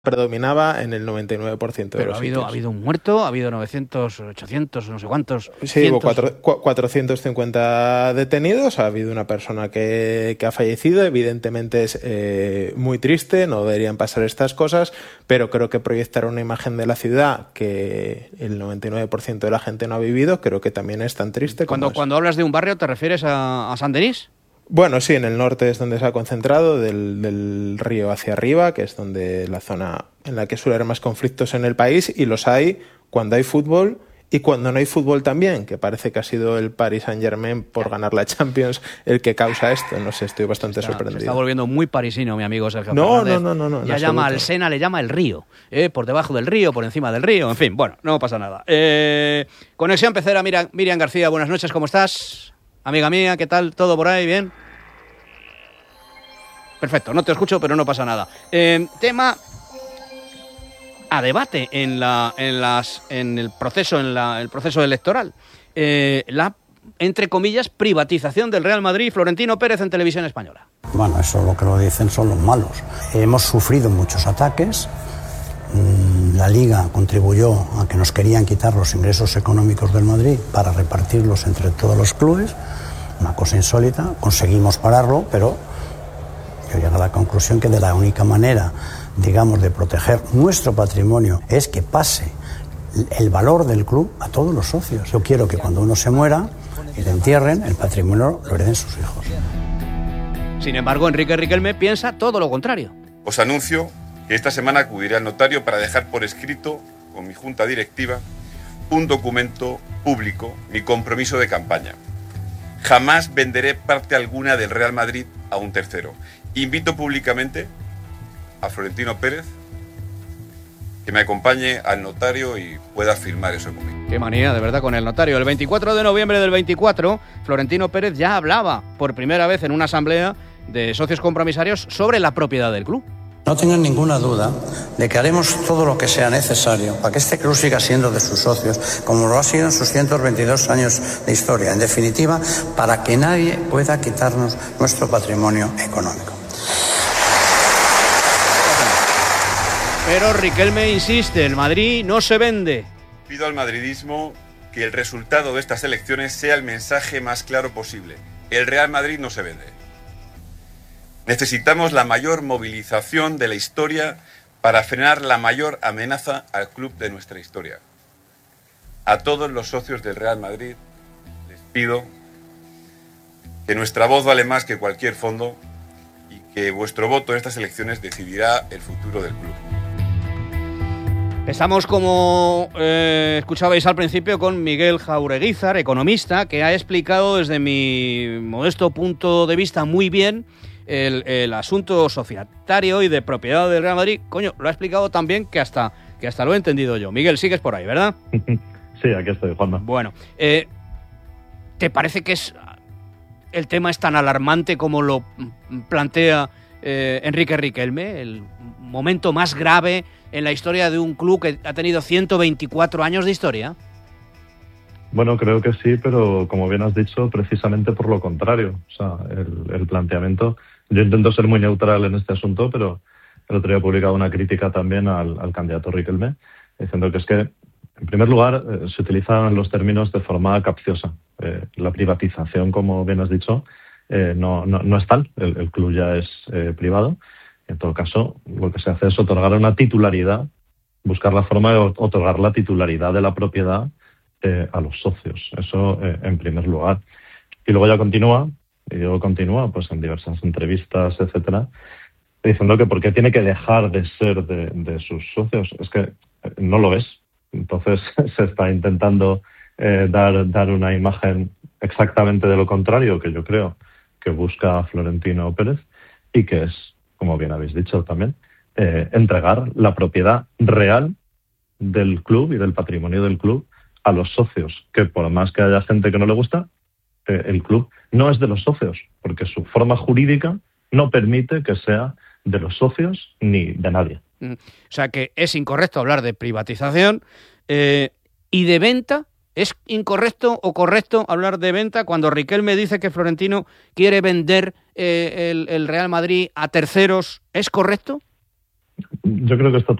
predominaba en el 99% de Pero los ha habido un muerto, ha habido 900, 800, no sé cuántos. Sí, hubo 450 detenidos, ha habido una persona que ha fallecido, evidentemente es muy triste, no deberían pasar estas cosas, pero creo que proyectar una imagen de la ciudad que el 99% de la gente no ha vivido, creo que también es tan triste como Cuando hablas de un barrio, ¿te refieres a Saint-Denis? Bueno, sí, en el norte es donde se ha concentrado, del río hacia arriba, que es donde la zona en la que suele haber más conflictos en el país, y los hay cuando hay fútbol y cuando no hay fútbol también, que parece que ha sido el Paris Saint-Germain por ganar la Champions el que causa esto. No sé, estoy bastante sorprendido. Se está volviendo muy parisino, mi amigo Sergio No. Ya llama al Sena, le llama el río. Por debajo del río, por encima del río, en fin, bueno, no pasa nada. Conexión Pecera, Miriam García, buenas noches, ¿cómo estás? Amiga mía, ¿qué tal? ¿Todo por ahí? ¿Bien? Perfecto, no te escucho, pero no pasa nada. Tema a debate en el proceso electoral. La, entre comillas, privatización del Real Madrid. Florentino Pérez en Televisión Española. Bueno, eso lo que lo dicen son los malos. Hemos sufrido muchos ataques. La Liga contribuyó a que nos querían quitar los ingresos económicos del Madrid para repartirlos entre todos los clubes. Una cosa insólita. Conseguimos pararlo, pero yo llego a la conclusión que de la única manera, digamos, de proteger nuestro patrimonio es que pase el valor del club a todos los socios. Yo quiero que cuando uno se muera y le entierren, el patrimonio lo hereden sus hijos. Sin embargo, Enrique Riquelme piensa todo lo contrario. Os anuncio que esta semana acudiré al notario para dejar por escrito, con mi junta directiva, un documento público, mi compromiso de campaña. Jamás venderé parte alguna del Real Madrid a un tercero. Invito públicamente a Florentino Pérez que me acompañe al notario y pueda firmar eso conmigo. Qué manía, de verdad, con el notario. El 24 de noviembre del 24, Florentino Pérez ya hablaba por primera vez en una asamblea de socios compromisarios sobre la propiedad del club. No tengan ninguna duda de que haremos todo lo que sea necesario para que este club siga siendo de sus socios, como lo ha sido en sus 122 años de historia. En definitiva, para que nadie pueda quitarnos nuestro patrimonio económico. Pero Riquelme insiste, el Madrid no se vende. Pido al madridismo que el resultado de estas elecciones sea el mensaje más claro posible. El Real Madrid no se vende. Necesitamos la mayor movilización de la historia para frenar la mayor amenaza al club de nuestra historia. A todos los socios del Real Madrid les pido que nuestra voz vale más que cualquier fondo y que vuestro voto en estas elecciones decidirá el futuro del club. Estamos, como escuchabais al principio, con Miguel Jaureguizar, economista, que ha explicado desde mi modesto punto de vista muy bien el asunto societario y de propiedad del Real Madrid. Coño, lo ha explicado tan bien que hasta lo he entendido yo. Miguel, sigues por ahí, ¿verdad? Sí, aquí estoy, Juanma. Bueno, ¿te parece que el tema es tan alarmante como lo plantea Enrique Riquelme? El momento más grave en la historia de un club que ha tenido 124 años de historia. Bueno, creo que sí, pero como bien has dicho, precisamente por lo contrario. O sea, el planteamiento... Yo intento ser muy neutral en este asunto, pero el otro día he publicado una crítica también al candidato Riquelme, diciendo que es que, en primer lugar, se utilizan los términos de forma capciosa. La privatización, como bien has dicho, no es tal. El club ya es privado. En todo caso, lo que se hace es otorgar una titularidad, buscar la forma de otorgar la titularidad de la propiedad a los socios. Eso en primer lugar. Y luego ya continúa pues en diversas entrevistas, etcétera, diciendo que por qué tiene que dejar de ser de sus socios. Es que no lo es. Entonces se está intentando dar una imagen exactamente de lo contrario que yo creo que busca Florentino Pérez y que es, como bien habéis dicho también, entregar la propiedad real del club y del patrimonio del club a los socios, que por más que haya gente que no le gusta, el club no es de los socios, porque su forma jurídica no permite que sea de los socios ni de nadie. O sea que es incorrecto hablar de privatización y de venta. ¿Es incorrecto o correcto hablar de venta cuando Riquelme dice que Florentino quiere vender el Real Madrid a terceros? ¿Es correcto? Yo creo que esto